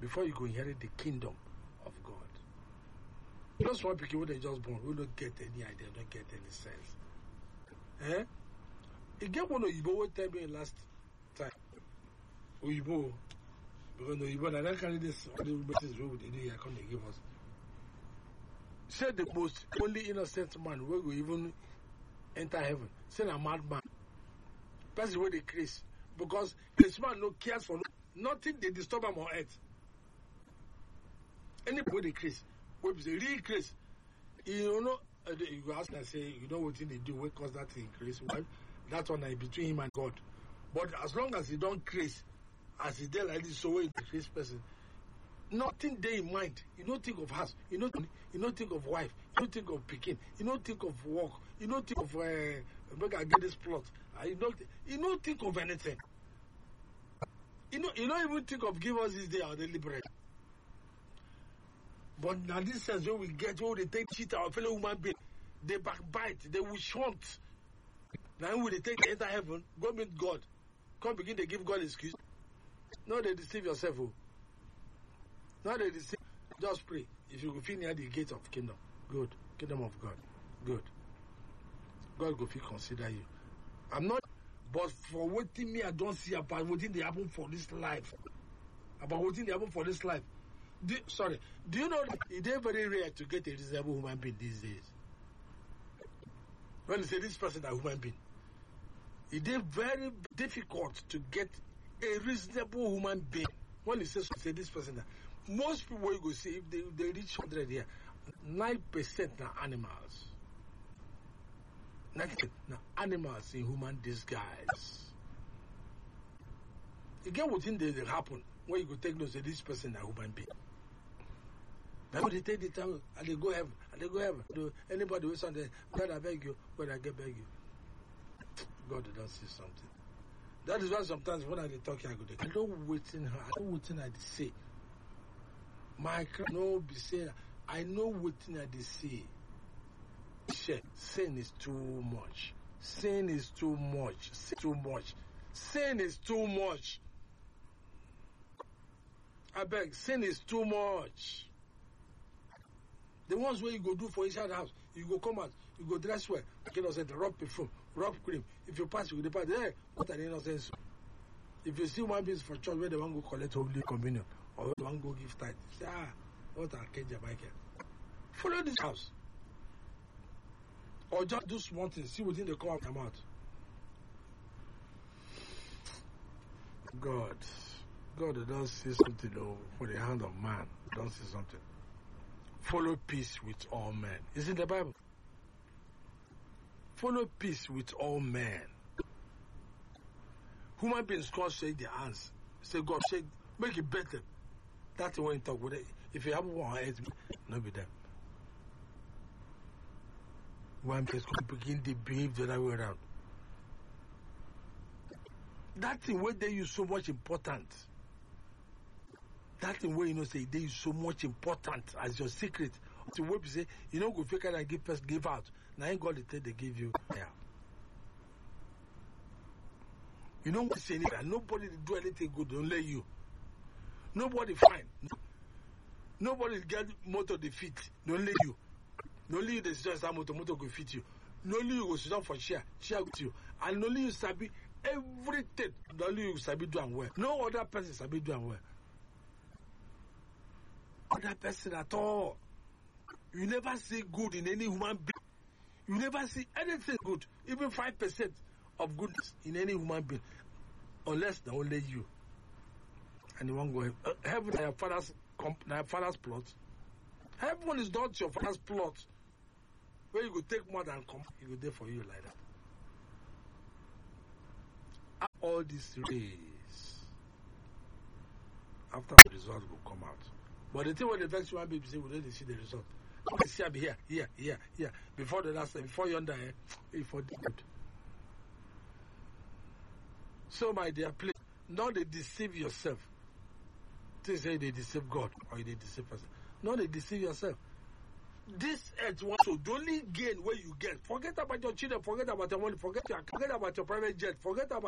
before you go inherit the kingdom of God. Just one people when they just born, we don't get any idea, don't get any sense. Again, one Oyibo will tell me last time. Oyibo, because Oyibo, I don't carry this, all the messages we do here, come they give us. Said the most only innocent man where we even enter heaven. Said a madman. Person where they craze. Because this man no cares for nothing, they disturb him on earth. Anybody they craze. What is a real craze? You know, you ask and say, you know what thing they do, what cause that increase? Well, that one is between him and God. But as long as he don't craze, as he there like this, so he craze person, nothing there in mind. You don't think of house, you don't think of wife, you don't think of picking, you don't think of work, you don't think of I get this plot. You don't think of anything. You don't even think of give us this day or daily bread. But now this sense where we get where they take cheat our fellow human being, they backbite, they wish hunt. Now when they take the enter heaven, go meet God. Come begin to give God excuse. No, they deceive yourself. Oh. No, they deceive. Just pray. If you go fit near the gate of kingdom, good. Kingdom of God, good. God go fit consider you. I'm not, but for what me I don't see about what they happen for this life. About what they happen for this life. Do you know that it is very rare to get a reasonable human being these days? When you say this person is a human being, it is very difficult to get a reasonable human being. When you say this person, most people you go see, if they reach 100 here, 9% are animals. 90% are animals in human disguise. You get what thing they happen when you go take notice that this person is a human being. Now they take the time and they go heaven, anybody who Sunday, God I beg you, God I beg you. God don't see something. That is why sometimes when I talk here, I don't wait in her, I don't wait in her to say. My no be saying I know what I say. Sin is too much. Sin is too much. Sin is too much. I beg, sin is too much. The ones where you go do for inside the house, you go come out, you go dress well, you know, say rub perfume, rub cream. If you pass, you go depart. Hey, what an innocence. If you see one piece for church where they want to go collect Holy Communion or they want to go give tithe, say, what a cage Jamaican. Follow this house. Or just do small things, see within the come out your mouth. God does see something though for the hand of man. Don't see something. Follow peace with all men. Is in the Bible. Follow peace with all men. Human beings can't shake their hands. Say, God, shake, make it better. That's the way you talk with it. If you have one head, not be them. One place can begin to behave the other way around. That thing where they use so much important. That thing where say they use so much important as your secret. The way you say, go fake and give first, give out. Now ain't God the thing they give you. Yeah. You know what saying that nobody do anything good, don't let you. Nobody fine. Nobody get motor defeat, don't let you. No only you the situation motor go fit you. No only you go sit down for share with you. And only you sabi everything. No only you sabi do and well. No other person sabi do and well. Other person at all. You never see good in any human being. You never see anything good, even 5% of goodness in any human being, unless they only you. And you won't go heaven. Your father's plot. Heaven is not your father's plot. Where you could take more than come, he will there for you like that. All these days, after the result will come out. But the thing when the first one baby say, we don't see the result. Okay, see, I'll be here. Before the last time, before yonder, before the good. So, my dear, please, don't they deceive yourself. They say they deceive God or they deceive person. No, they deceive yourself. This earth wants to only gain where you get. Forget about your children, forget about your money, forget about your private jet, forget about